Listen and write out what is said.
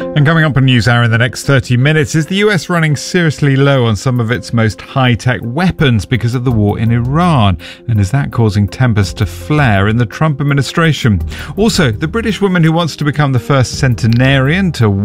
And coming up on NewsHour in the next 30 minutes, is the US running seriously low on some of its most high-tech weapons because of the war in Iran? And is that causing tempers to flare in the Trump administration? Also, the British woman who wants to become the first centenarian to